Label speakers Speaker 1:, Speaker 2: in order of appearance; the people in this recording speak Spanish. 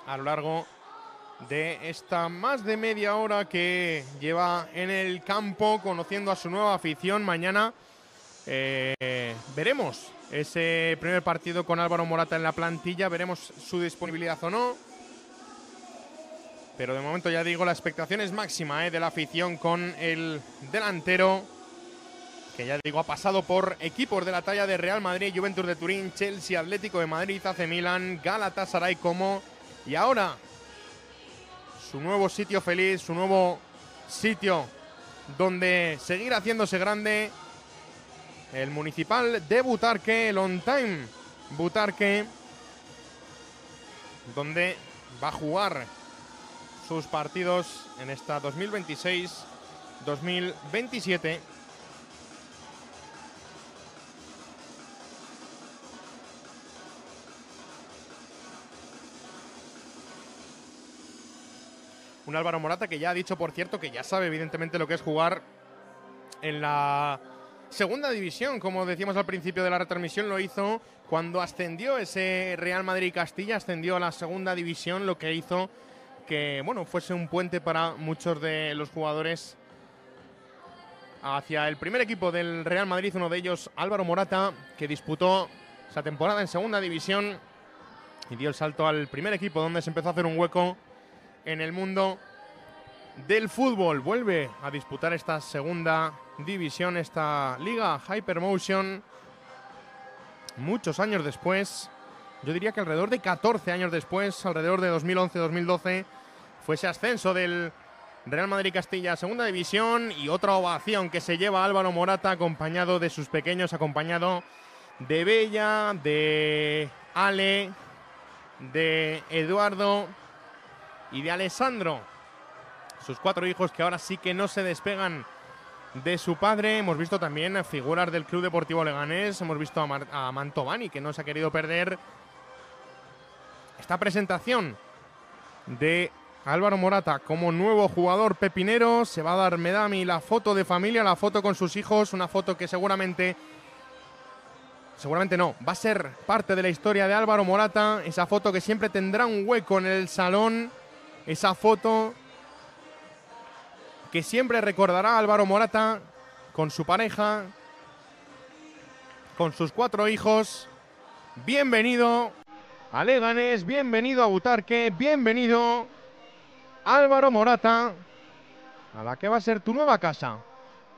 Speaker 1: a lo largo de esta más de media hora que lleva en el campo conociendo a su nueva afición. Mañana veremos ese primer partido con Álvaro Morata en la plantilla, veremos su disponibilidad o no. Pero de momento ya digo, la expectación es máxima de la afición con el delantero, que ya digo ha pasado por equipos de la talla de Real Madrid, Juventus de Turín, Chelsea, Atlético de Madrid, AC Milan, Galatasaray, Como, y ahora su nuevo sitio feliz, su nuevo sitio donde seguir haciéndose grande, el Municipal de Butarque, el On Time Butarque, donde va a jugar sus partidos en esta 2026-2027. Un Álvaro Morata que ya ha dicho, por cierto, que ya sabe evidentemente lo que es jugar en la segunda división. Como decíamos al principio de la retransmisión, lo hizo cuando ascendió ese Real Madrid-Castilla, ascendió a la segunda división, lo que hizo que, bueno, fuese un puente para muchos de los jugadores hacia el primer equipo del Real Madrid, uno de ellos Álvaro Morata, que disputó esa temporada en segunda división y dio el salto al primer equipo, donde se empezó a hacer un hueco en el mundo del fútbol. Vuelve a disputar esta segunda división, esta liga Hypermotion, muchos años después. Yo diría que alrededor de 14 años después, alrededor de 2011-2012, fue ese ascenso del Real Madrid Castilla a segunda división, y otra ovación que se lleva Álvaro Morata, acompañado de sus pequeños, acompañado de Bella, de Ale, de Eduardo y de Alessandro, sus 4 hijos que ahora sí que no se despegan de su padre. Hemos visto también figuras del Club Deportivo Leganés, hemos visto a Mantovani, que no se ha querido perder esta presentación de Álvaro Morata como nuevo jugador pepinero. Se va a dar Medami la foto de familia, la foto con sus hijos, una foto que seguramente no, va a ser parte de la historia de Álvaro Morata, esa foto que siempre tendrá un hueco en el salón, esa foto que siempre recordará a Álvaro Morata con su pareja, con sus 4 hijos. Bienvenido a Leganés, bienvenido a Butarque, bienvenido Álvaro Morata a la que va a ser tu nueva casa.